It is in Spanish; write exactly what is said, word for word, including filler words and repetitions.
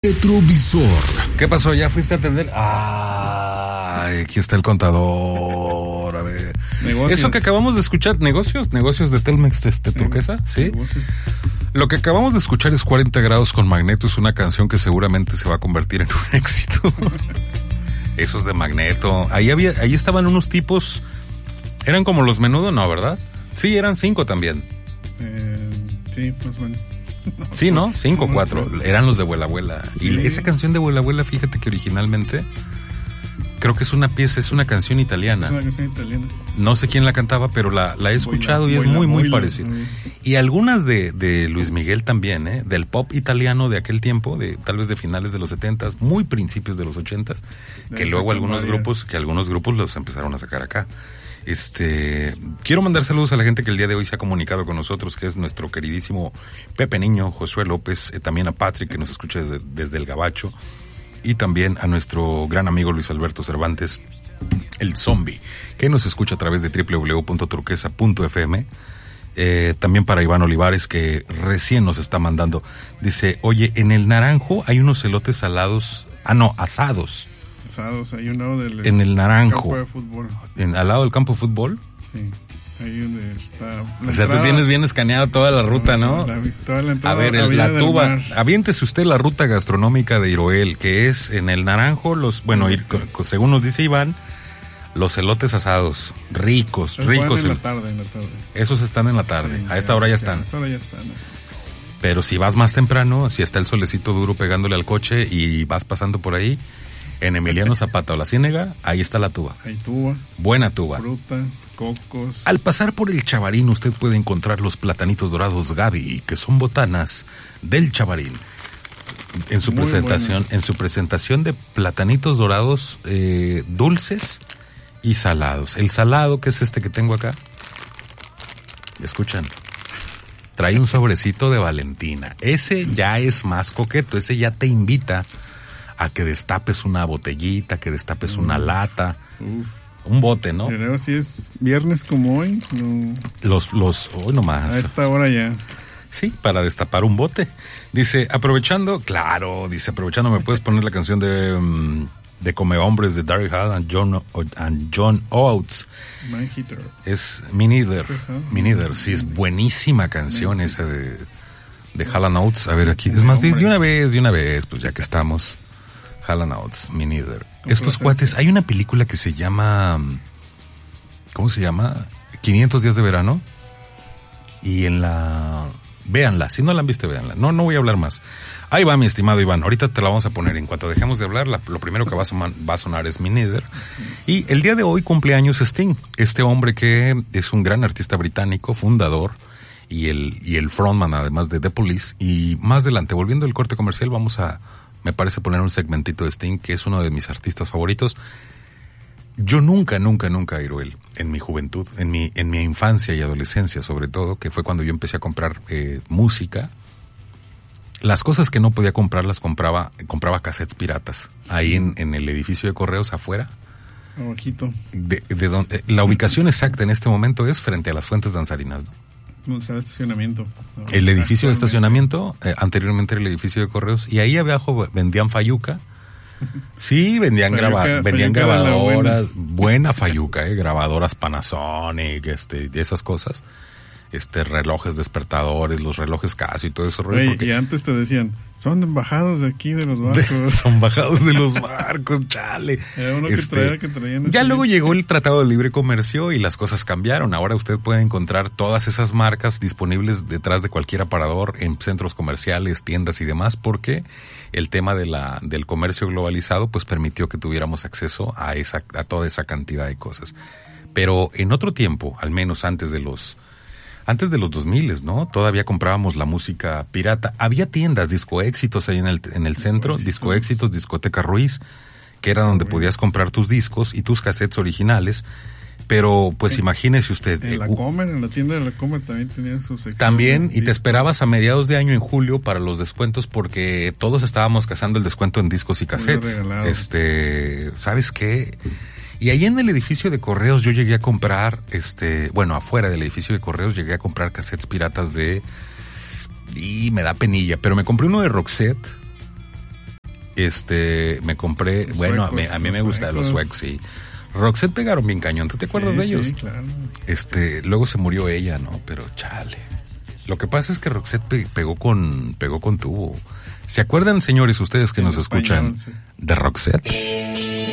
Retrovisor. ¿Qué pasó? ¿Ya fuiste a atender? Ay, aquí está el contador. A ver. Negocios. Eso que acabamos de escuchar, negocios, negocios de Telmex, este, sí, turquesa, ¿sí? Negocios. Lo que acabamos de escuchar es cuarenta grados con Magneto, es una canción que seguramente se va a convertir en un éxito. Eso es de Magneto. Ahí había, ahí estaban unos tipos, eran como los Menudo, ¿no, verdad? Sí, eran cinco también. Eh, sí, más o menos. No, sí, ¿no? Cinco o cuatro. Eran los de Vuela Abuela. Sí. Y esa canción de Vuela Abuela, fíjate que originalmente creo que es una pieza, es una canción italiana. Es una canción italiana. No sé quién la cantaba, pero la, la he escuchado Vuela, y es Vuela, muy, muy Vuela, parecida. Vuela. Y algunas de, de Luis Miguel también, ¿eh? Del pop italiano de aquel tiempo, de tal vez de finales de los setentas, muy principios de los ochentas, que luego algunos varias. grupos, que algunos grupos los empezaron a sacar acá. Este, quiero mandar saludos a la gente que el día de hoy se ha comunicado con nosotros, que es nuestro queridísimo Pepe Niño, Josué López, eh, también a Patrick, que nos escucha desde, desde el Gabacho, y también a nuestro gran amigo Luis Alberto Cervantes, el zombie, que nos escucha a través de doble u doble u doble u punto turquesa punto efe eme. Eh, también para Iván Olivares, que recién nos está mandando, dice, oye, en el Naranjo hay unos elotes salados, ah no, asados. Asados, hay un lado del en el Naranjo, campo de fútbol. En, al lado del campo de fútbol. Sí, ahí donde está la o sea, entrada, tú tienes bien escaneada toda la ruta, ¿no? La, toda la entrada, a ver, el, la tuba, aviéntese usted la ruta gastronómica de Iroel, que es en el Naranjo, los, bueno, ir, según nos dice Iván, los elotes asados, ricos, Los ricos. En la tarde, en la tarde. Esos están en la tarde, sí, a esta hora ya están. A esta hora ya están. Pero si vas más temprano, si está el solecito duro pegándole al coche y vas pasando por ahí, en Emiliano Zapata o La Ciénega, ahí está la tuba. Hay tuba. Buena tuba. Fruta, cocos. Al pasar por el Chavarín, usted puede encontrar los platanitos dorados Gaby, que son botanas del Chavarín. En su Muy presentación, buenas. en su presentación de platanitos dorados eh, dulces y salados. El salado, que es este que tengo acá, escuchan, trae un sobrecito de Valentina. Ese ya es más coqueto, ese ya te invita a que destapes una botellita, que destapes una lata, Uf. un bote, ¿no? Pero si es viernes como hoy, no. Los, los, hoy nomás. A esta hora ya. Sí, para destapar un bote. Dice, aprovechando, claro, dice, aprovechando, ¿me puedes poner la canción de, um, de Come Hombres de Daryl Hall and John, and John Oates? My Hitter. Es Me Neither. ¿Es Me Neither, sí, es buenísima canción esa de, de Hall and Oates. A ver, aquí, es más, de, de una vez, de una vez, pues ya que estamos. Hall and Oates, Me Neither. Estos cuates, hay una película que se llama, ¿cómo se llama? quinientos días de verano. Y en la, véanla, si no la han visto, véanla. No, no voy a hablar más. Ahí va, mi estimado Iván, ahorita te la vamos a poner. En cuanto dejemos de hablar, la, lo primero que va a, sonar, va a sonar es Me Neither. Y el día de hoy cumpleaños Sting, este hombre que es un gran artista británico, fundador, y el, y el frontman además de The Police. Y más adelante, volviendo al corte comercial, vamos a, me parece, poner un segmentito de Sting, que es uno de mis artistas favoritos. Yo nunca, nunca, nunca, Iroel, en mi juventud, en mi, en mi infancia y adolescencia sobre todo, que fue cuando yo empecé a comprar eh, música, las cosas que no podía comprar las compraba, compraba cassettes piratas, ahí en, en el edificio de correos afuera. Abajito. De, de donde, la ubicación exacta en este momento es frente a las Fuentes Danzarinas, ¿no? No, o sea, el estacionamiento. No, el edificio de estacionamiento, eh, anteriormente era el edificio de correos, y ahí abajo vendían fayuca. Sí, vendían, Fayuca, graba, vendían Fayuca grabadoras, buena. buena fayuca, eh, grabadoras Panasonic, este, esas cosas, este, relojes despertadores, los relojes Casio y todo eso. Oye, porque y antes te decían, son bajados de aquí de los barcos. Son bajados de los barcos, chale. Era uno que este, traía, que traían ya así. luego llegó el Tratado de Libre Comercio y las cosas cambiaron. Ahora usted puede encontrar todas esas marcas disponibles detrás de cualquier aparador en centros comerciales, tiendas y demás, porque el tema de la del comercio globalizado pues permitió que tuviéramos acceso a esa a toda esa cantidad de cosas. Pero en otro tiempo, al menos antes de los Antes de los dos mil, ¿no? Todavía comprábamos la música pirata. Había tiendas, Disco Éxitos ahí en el, en el centro, Disco Éxitos, Discoteca Ruiz, que era donde podías comprar tus discos y tus cassettes originales. Pero, pues, en, imagínese usted. En la Comer, en la tienda de la Comer también tenían sus sección. También, y te esperabas a mediados de año, en julio, para los descuentos, porque todos estábamos cazando el descuento en discos y cassettes. Este, ¿sabes qué? Y ahí en el edificio de correos yo llegué a comprar, este, bueno, afuera del edificio de correos llegué a comprar cassettes piratas de, y me da penilla, pero me compré uno de Roxette, Este, me compré, Los bueno, suecos, a mí, a mí me los gustan los suecos. suecos, sí. Roxette pegaron bien cañón, ¿tú te acuerdas Sí, de ellos? Sí, claro. Este, luego se murió ella, ¿no? Pero chale. Lo que pasa es que Roxette pe- pegó con pegó con tubo. ¿Se acuerdan, señores, ustedes que En nos español, escuchan sí. de Roxette?